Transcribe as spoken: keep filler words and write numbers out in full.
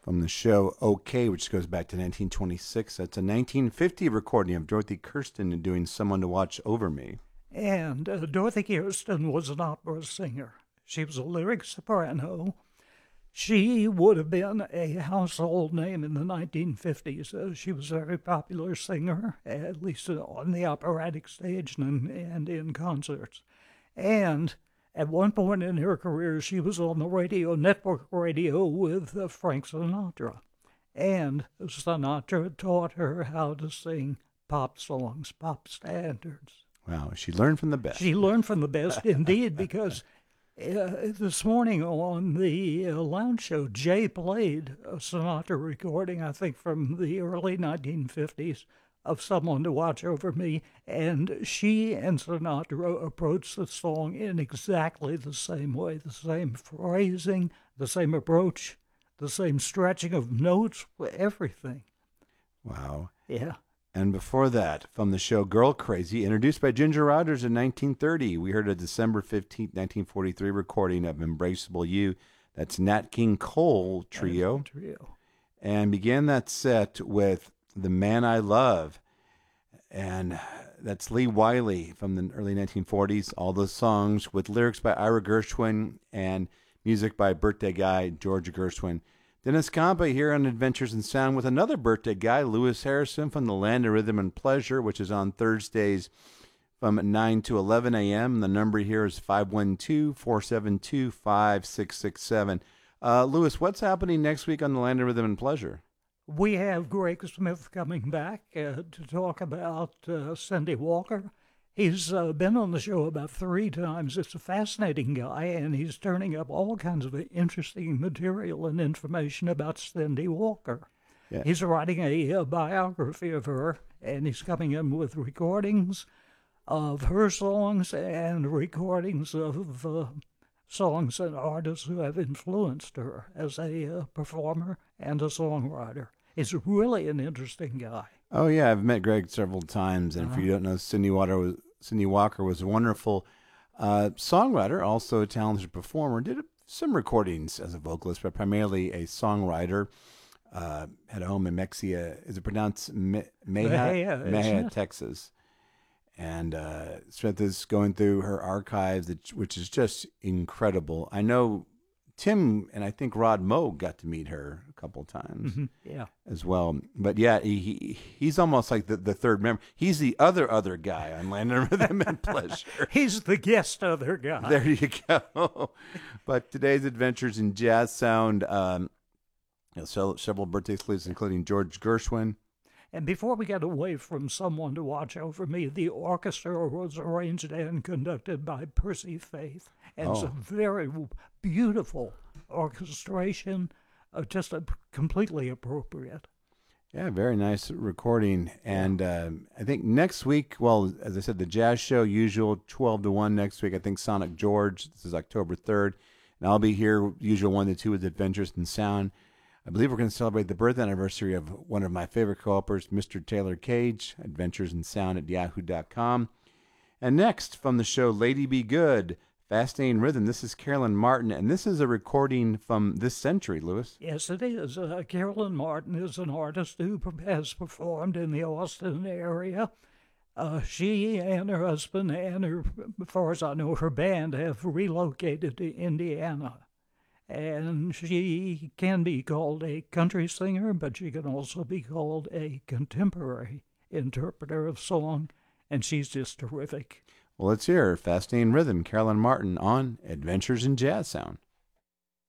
from the show OK, which goes back to nineteen twenty-six. That's a nineteen fifty recording of Dorothy Kirsten doing Someone to Watch Over Me. And uh, Dorothy Kirsten was an opera singer. She was a lyric soprano. She would have been a household name in the nineteen fifties. Uh, she was a very popular singer, at least on the operatic stage and, and in concerts. And at one point in her career, she was on the radio, network radio, with uh, Frank Sinatra. And Sinatra taught her how to sing pop songs, pop standards. Wow, she learned from the best. She learned from the best, indeed, because uh, this morning on the uh, lounge show, Jay played a Sinatra recording, I think from the early nineteen fifties, of Someone to Watch Over Me, and she and Sinatra approached the song in exactly the same way, the same phrasing, the same approach, the same stretching of notes, everything. Wow. Yeah. And before that, from the show Girl Crazy, introduced by Ginger Rogers in nineteen thirty, we heard a December fifteenth, nineteen forty-three recording of Embraceable You. That's Nat King Cole Trio. Trio. And began that set with The Man I Love. And that's Lee Wiley from the early nineteen forties. All those songs with lyrics by Ira Gershwin and music by birthday guy George Gershwin. Dennis Campa here on Adventures in Sound with another birthday guy, Lewis Harrison from the Land of Rhythm and Pleasure, which is on Thursdays from nine to eleven a.m. The number here is five one two, four seven two, five six six seven. Uh, Lewis, what's happening next week on the Land of Rhythm and Pleasure? We have Greg Smith coming back uh, to talk about uh, Cindy Walker. He's uh, been on the show about three times. It's a fascinating guy, and he's turning up all kinds of interesting material and information about Cindy Walker. Yeah. He's writing a, a biography of her, and he's coming in with recordings of her songs and recordings of uh, songs and artists who have influenced her as a uh, performer and a songwriter. He's really an interesting guy. Oh, yeah, I've met Greg several times, and uh-huh. if you don't know, Cindy Walker was, Cindy Walker was a wonderful uh, songwriter, also a talented performer, did some recordings as a vocalist, but primarily a songwriter. Uh, had a home in Mexia, is it pronounced Me- Mejia, Mejia, Texas. And uh, Smith is going through her archives, which is just incredible. I know Tim and I think Rod Moe got to meet her a couple times mm-hmm. yeah. as well. But yeah, he, he he's almost like the, the third member. He's the other other guy on Land of Rhythm and Pleasure. He's the guest other guy. There you go. But today's Adventures in Jazz Sound, um, you know, so, several birthday sleeves, including George Gershwin. And before we get away from Someone to Watch Over Me, the orchestra was arranged and conducted by Percy Faith. And oh. it's a very beautiful orchestration, uh, just a, completely appropriate. Yeah, very nice recording. And uh, I think next week, well, as I said, the jazz show, usual twelve to one next week. I think Sonic George, this is October third. And I'll be here, usual one to two with Adventures in Sound. I believe we're going to celebrate the birth anniversary of one of my favorite co-opers, Mister Taylor Cage, Adventures in Sound at yahoo dot com. And next, from the show Lady Be Good, Fascinating Rhythm, this is Carolyn Martin, and this is a recording from this century, Lewis. Yes, it is. Uh, Carolyn Martin is an artist who has performed in the Austin area. Uh, she and her husband and, her, as far as I know, her band have relocated to Indiana. And she can be called a country singer, but she can also be called a contemporary interpreter of song, and she's just terrific. Well, let's hear Fascinating Rhythm, Carolyn Martin on Adventures in Jazz Sound.